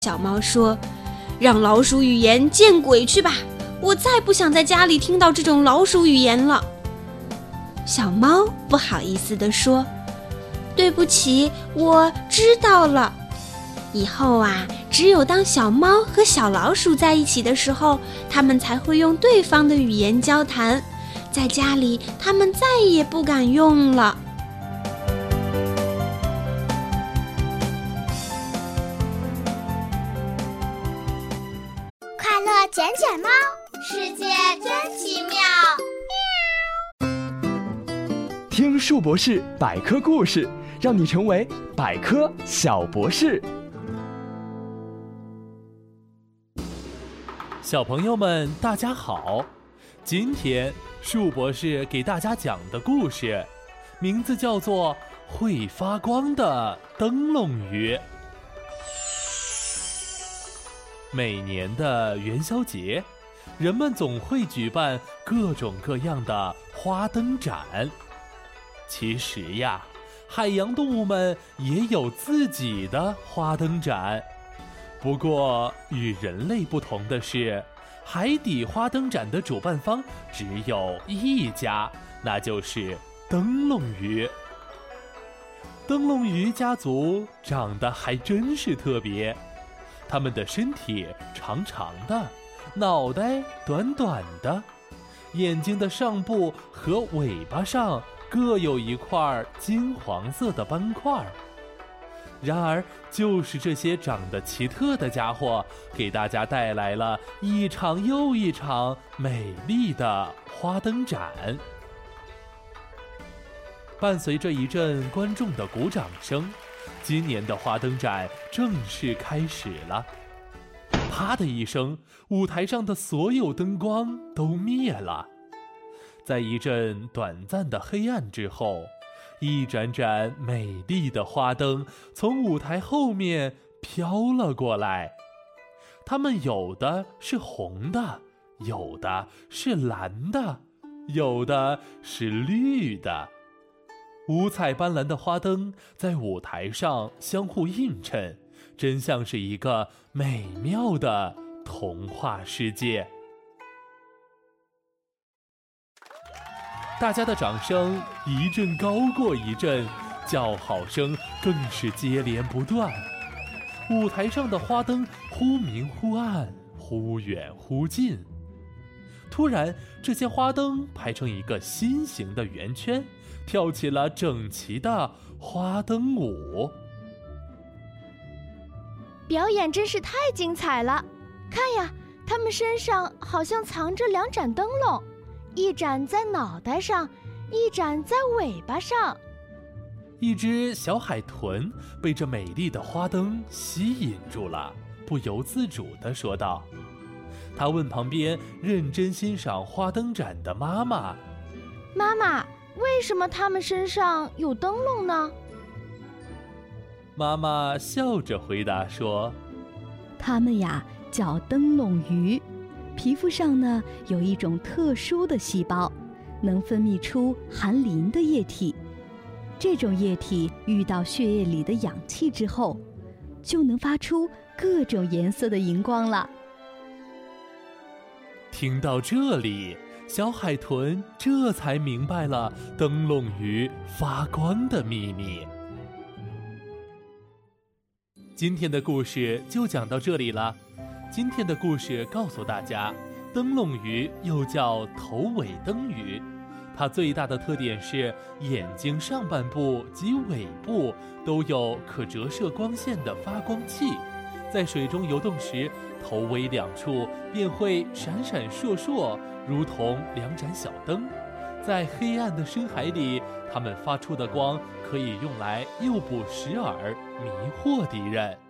小猫说：“让老鼠语言见鬼去吧！我再不想在家里听到这种老鼠语言了。”小猫不好意思地说：“对不起，我知道了。以后啊，只有当小猫和小老鼠在一起的时候，它们才会用对方的语言交谈。在家里，它们再也不敢用了。” 快乐捡捡猫，世界真奇妙。 听树博士百科故事，让你成为百科小博士。 小朋友们，大家好！今天树博士给大家讲的故事，名字叫做《会发光的灯笼鱼》。每年的元宵节，人们总会举办各种各样的花灯展。其实呀，海洋动物们也有自己的花灯展。不过与人类不同的是，海底花灯展的主办方只有一家，那就是灯笼鱼。灯笼鱼家族长得还真是特别，它们的身体长长的，脑袋短短的，眼睛的上部和尾巴上各有一块金黄色的斑块。然而，就是这些长得奇特的家伙，给大家带来了一场又一场美丽的花灯展。伴随着一阵观众的鼓掌声，今年的花灯展正式开始了。啪的一声，舞台上的所有灯光都灭了。在一阵短暂的黑暗之后，一盏盏美丽的花灯从舞台后面飘了过来。它们有的是红的，有的是蓝的，有的是绿的。五彩斑斓的花灯在舞台上相互映衬，真像是一个美妙的童话世界。大家的掌声一阵高过一阵，叫好声更是接连不断。舞台上的花灯忽明忽暗，忽远忽近。突然，这些花灯排成一个心形的圆圈，跳起了整齐的花灯舞。 表演真是太精彩了！看呀，他们身上好像藏着两盏灯笼，一盏在脑袋上，一盏在尾巴上。 一只小海豚被这美丽的花灯吸引住了，不由自主地说道。他问旁边认真欣赏花灯展的妈妈：“ 妈妈，为什么他们身上有灯笼呢？” 妈妈笑着回答说：“ 它们呀叫灯笼鱼，皮肤上呢有一种特殊的细胞，能分泌出含磷的液体。这种液体遇到血液里的氧气之后，就能发出各种颜色的荧光了。” 听到这里，小海豚这才明白了灯笼鱼发光的秘密。今天的故事就讲到这里了。今天的故事告诉大家，灯笼鱼又叫头尾灯鱼，它最大的特点是眼睛上半部及尾部都有可折射光线的发光器，在水中游动时，头尾两处便会闪闪烁烁，如同两盏小灯。在黑暗的深海里，它们发出的光可以用来诱捕食饵，迷惑敌人。